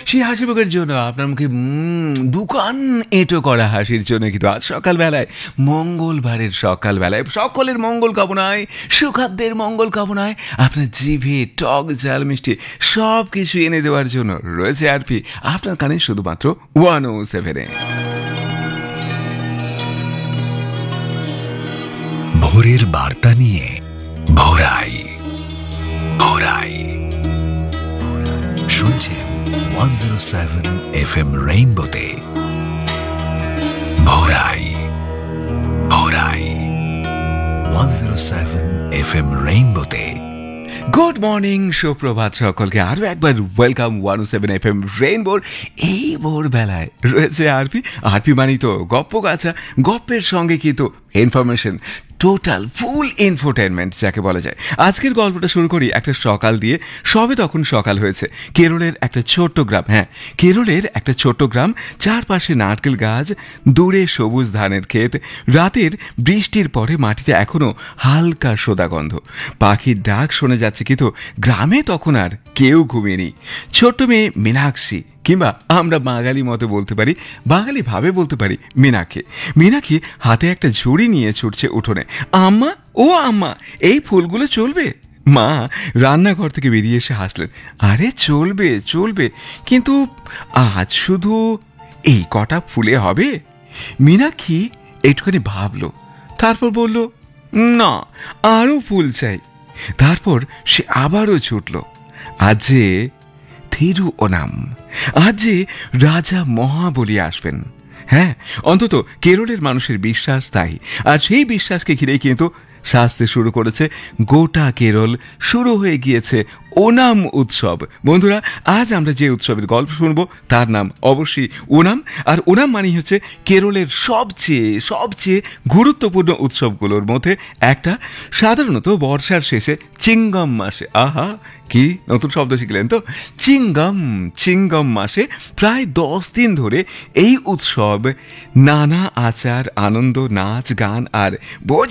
সেই হাসি মুখের জন্য আপনার মুখে দোকান এঁটো করা হাসির জন্য কিন্তু আজ সকালবেলায় মঙ্গলবারের সকালবেলায় সকলের মঙ্গল কামনায় সুখাদ্যের মঙ্গল কামনায় আপনার জিভে টক ঝাল মিষ্টি সব কিছু এনে দেওয়ার জন্য রয়েছে আরপি আপনার কানে শুধুমাত্র 107-এ। ভোরের বার্তা নিয়ে ভোরাই ভোরাই শুনছেন 107 FM রেইনবোতে ভোরাই ভোরাই 107 FM রেইনবোতে। গুড মর্নিং, সুপ্রভাত সকলকে আরও একবার ওয়েলকাম 107 FM রেইনবোর এই ভোরবেলায় রয়েছে আরপি মানেই তো গপ্প গাছা, গপ্পের সঙ্গে কিন্তু ইনফরমেশন, টোটাল ফুল ইনফোটেনমেন্ট যাকে বলা যায়। আজকের গল্পটা শুরু করি একটা সকাল দিয়ে। সবে তখন সকাল হয়েছে কেরলের একটা ছোট্ট গ্রাম, কেরলের একটা ছোট্ট গ্রাম, চারপাশে নারকেল গাছ, দূরে সবুজ ধানের ক্ষেত, রাতের বৃষ্টির পরে মাটিতে এখনো হালকা সোদা গন্ধ, পাখির ডাক শোনা যাচ্ছে, কিন্তু গ্রামে তখন আর কেউ ঘুমিয়েনি। ছোট্ট মেয়ে মীনাক্ষী, কিংবা আমরা বাঙালি মতো বলতে পারি, বাঙালি ভাবে বলতে পারি মীনাক্ষী হাতে একটা ঝুড়ি নিয়ে ছুটছে উঠোনে। আম্মা, ও আম্মা, এই ফুলগুলো চলবে? মা রান্নাঘর থেকে বেরিয়ে এসে হাসলেন। আরে চলবে চলবে, কিন্তু আজ শুধু এই কটা ফুলে হবে? মীনাক্ষী একটুখানি ভাবলো, তারপর বলল, না, আরো ফুল চাই। তারপর সে আবারও ছুটল। আজ যে থিরুওনাম, আজ যে রাজা মহাবলী আসবেন। অন্তত কেরলের মানুষের বিশ্বাস তাই। আর সেই বিশ্বাসকে ঘিরেই কিন্তু সাজতে শুরু করেছে গোটা কেরল, শুরু হয়ে গিয়েছে ওনাম উৎসব। বন্ধুরা, আজ আমরা যে উৎসবের গল্প শুনবো তার নাম অবশ্যই ওনাম। আর ওনাম মানেই হচ্ছে কেরলের সবচেয়ে গুরুত্বপূর্ণ উৎসবগুলোর মধ্যে একটা। সাধারণত বর্ষার শেষে চিঙ্গম মাসে, আহা কি নতুন শব্দ শিখলেন তো, চিঙ্গম মাসে প্রায় 10 দিন ধরে এই উৎসব নানা আচার, আনন্দ, নাচ, গান আর